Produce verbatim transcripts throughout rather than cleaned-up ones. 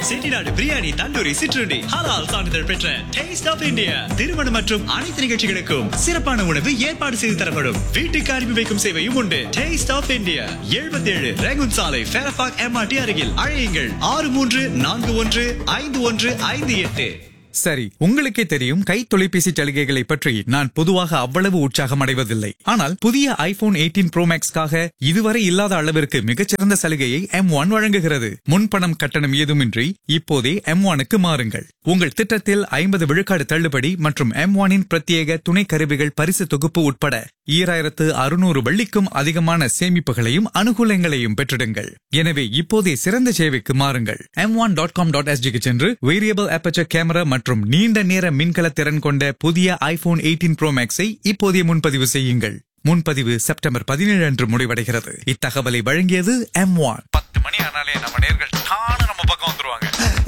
செட்டிநாடு பிரியாணி, தந்தூரி, சிற்றுண்டி, ஹலால் சான்றிதழ் பெற்ற டேஸ்ட் ஆஃப் இந்தியா. திருமணம் மற்றும் அனைத்து நிகழ்ச்சிகளுக்கும் சிறப்பான உணவு ஏற்பாடு செய்து தரப்படும். வீட்டுக்கு அனுப்பி வைக்கும் சேவையும் உண்டு. டேஸ்ட் ஆஃப் இந்தியா, எழுபத்தி ஏழு ரேகுன் சாலை, ஃபேரபாக் எம்ஆர்டி அருகில். அழையுங்கள் ஆறு மூன்று நான்கு ஒன்று ஐந்து ஒன்று ஐந்து எட்டு. சரி, உங்களுக்கே தெரியும், கை தொலைபேசி சலுகைகளை பற்றி நான் பொதுவாக அவ்வளவு உற்சாகம் அடைவதில்லை. ஆனால் புதிய ஐபோன் எயிட்டீன் ப்ரோ மேக்ஸ்க்காக இதுவரை இல்லாத அளவிற்கு மிகச்சிறந்த சலுகையை எம் ஒன் வழங்குகிறது. முன்பணம் கட்டணம் ஏதுமின்றி இப்போதே எம் ஒனுக்கு மாறுங்கள். உங்கள் திட்டத்தில் ஐம்பது விழுக்காடு தள்ளுபடி மற்றும் எம் ஒனின் பிரத்யேக துணை கருவிகள் பரிசு தொகுப்பு உட்பட ஈராயிரத்து அறுநூறு வெள்ளிக்கும் அதிகமான சேமிப்புகளையும் அனுகூலங்களையும் பெற்றிடுங்கள். எனவே இப்போதே சிறந்த சேவைக்கு மாறுங்கள். M one dot com dot எஸ்ஜிக்கு சென்று வேரியபிள் அப்பேச்சர் கேமரா மற்றும் நீண்ட நேர மின்கல திறன் கொண்ட புதிய ஐபோன் எயிட்டீன் ப்ரோ மேக்ஸை இப்போதே முன்பதிவு செய்யுங்கள். முன்பதிவு செப்டம்பர் பதினேழு அன்று முடிவடைகிறது. இத்தகவலை வழங்கியது எம் ஒன். பத்து மணி ஆனாலே நம்ம நேர்கள் தானே நம்ம பக்கம் வந்துருவாங்க.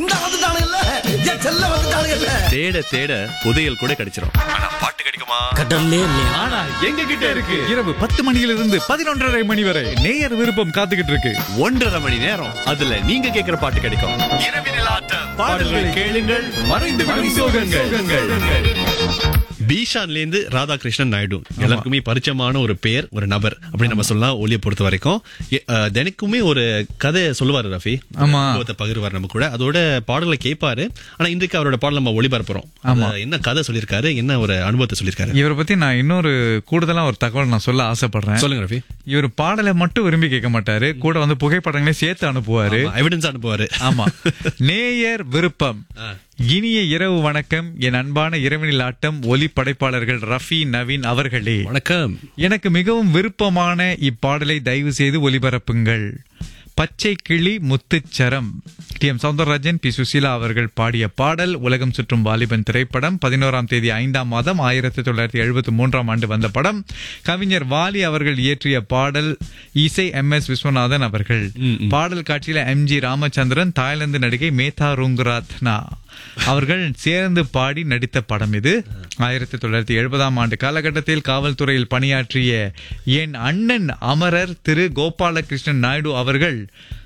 தேட தேட புதையல் கூட கிடைச்சிரும். ஆனா பாட்டு கிடைக்குமா? கடல்லே இல்லையா? ஆனா எங்க கிட்ட இருக்கு. இரவு பத்து மணியிலிருந்து பதினொன்றரை மணி வரை நேயர் விருப்பம் காத்துக்கிட்டு இருக்கு. ஒன்றரை மணி நேரம் அதுல நீங்க கேட்கிற பாட்டு கிடைக்கும். இரவினில் ஆட்டம், பாடல்கள் கேளுங்கள், மறைந்து விடும் சோகங்கள். பீஷான்ல இருந்து ராதாகிருஷ்ணன் நாயுடு எல்லாருக்குமே பரிச்சயமான ஒரு பேர், ஒரு நபர் அப்படி நம்ம சொல்லலாம். ஒலியை பொறுத்த வரைக்கும் தினக்குமே ஒரு கதை சொல்லுவாரு ரஃபி, பகிர்வார் நம்ம கூட. அதோட பாடல்களை கேட்பாரு. ஆனா இன்றைக்கு அவரோட பாடல் நம்ம ஒளிபரப்புறோம். என்ன கதை சொல்லியிருக்காரு, என்ன ஒரு அனுபவத்தை சொல்லியிருக்காரு. இவரை பத்தி நான் இன்னொரு கூடுதலா ஒரு தகவல் நான் சொல்ல ஆசைப்படுறேன். சொல்லுங்க ரஃபி. இவர் பாடலை மட்டும் விரும்பி கேட்க மாட்டாரு, கூட வந்து புகைப்படங்களே சேர்த்து அனுப்புவாரு, எவிடன்ஸ் அனுப்புவாரு. ஆமா. நேயர் விருப்பம். இனிய இரவு வணக்கம் என் அன்பான இரவினில் ஆட்டம் ஒலி படைப்பாளர்கள் ரஃபி, நவீன் அவர்களே. வணக்கம். எனக்கு மிகவும் விருப்பமான இப்பாடலை தயவு செய்து ஒலிபரப்புங்கள். பச்சை கிளி முத்துச்சரம். D M Soundararajan, B Susheela அவர்கள் பாடிய பாடல். உலகம் சுற்றும் வாலிபன் திரைப்படம். பதினோராம் தேதி ஐந்தாம் மாதம் ஆயிரத்தி தொள்ளாயிரத்தி எழுபத்தி மூன்றாம் ஆண்டு வந்த படம். கவிஞர் வாலி அவர்கள் இயற்றிய பாடல். இசை எம் எஸ் விஸ்வநாதன் அவர்கள். பாடல் காட்சியில எம் ஜி ராமச்சந்திரன், தாய்லாந்து நடிகை மேதா ருங்கராத்னா அவர்கள் சேர்ந்து பாடி நடித்த படம் இது. ஆயிரத்தி தொள்ளாயிரத்தி எழுபதாம் ஆண்டு காலகட்டத்தில் காவல்துறையில் பணியாற்றிய என் அண்ணன் அமரர் திரு கோபாலகிருஷ்ணன் நாயுடு அவர்கள்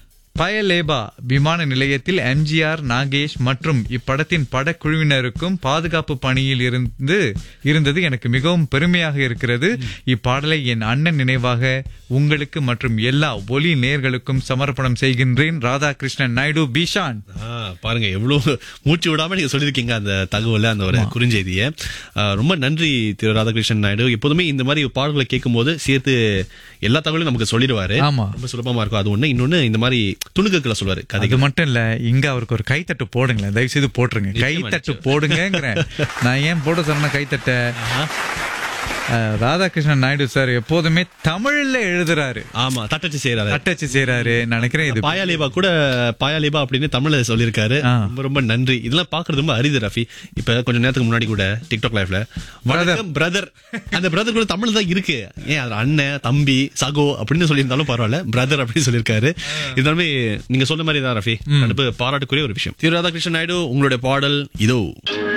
பயலேபா விமான நிலையத்தில் எம்ஜிஆர், நாகேஷ் மற்றும் இப்படத்தின் படக்குழுவினருக்கும் பாதுகாப்பு பணியில் இருந்து இருந்தது எனக்கு மிகவும் பெருமையாக இருக்கிறது. இப்பாடலை என் அண்ணன் நினைவாக உங்களுக்கு மற்றும் எல்லா ஒலி நேர்களுக்கும் சமர்ப்பணம் செய்கின்றேன். ராதாகிருஷ்ணன் நாயுடு, பீஷான். பாருங்க எவ்வளவு மூச்சு விடாம நீங்க சொல்லியிருக்கீங்க அந்த தகவலை, அந்த ஒரு குறுஞ்செய்தியை. ரொம்ப நன்றி திரு ராதாகிருஷ்ணன் நாயுடு. எப்போதுமே இந்த மாதிரி பாடல்களை கேட்கும் போது சேர்த்து எல்லா தகவலும் நமக்கு சொல்லிடுவாரு. ரொம்ப சுலபமா இருக்கும். அது ஒண்ணு. இன்னொன்னு, இந்த மாதிரி துணுக்குகளை சொல்லுவாரு. அது மட்டும் இல்ல, இங்க அவருக்கு ஒரு கைத்தட்டு போடுங்களேன், தயவு செய்து போட்டுருங்க. கைத்தட்டு போடுங்க. நான் ஏன் போட சொன்ன கைத்தட்ட, ராதாகிருஷ்ணன் நாயுடு சார் எப்போதுமே தமிழ்ல எழுதுறாரு. ஆமா, தட்டச்சு செய்யறாரு தட்டச்சு செய்யறாரு நினைக்கிறேன். இது பாயாலேபா கூட பாயாலேபா அப்படின்னு தமிழ்ல சொல்லியிருக்காரு. ரொம்ப ரொம்ப நன்றி. இதெல்லாம் பாக்குறது ரொம்ப அரிது ரஃபி. இப்ப கொஞ்சம் நேரத்துக்கு முன்னாடி கூட டிக்டாக் லைவ்ல வணக்கம் பிரதர், அந்த பிரதர் கூட தமிழ் தான் இருக்கு. ஏன் அது அண்ணன், தம்பி, சகோ அப்படின்னு சொல்லியிருந்தாலும் பரவாயில்ல, பிரதர் அப்படின்னு சொல்லியிருக்காரு. இதனாலுமே நீங்க சொன்ன மாதிரி தான் ரஃபி, பாராட்டுக்குரிய ஒரு விஷயம். திரு ராதாகிருஷ்ணன் நாயுடு, உங்களுடைய பாடல் இதோ.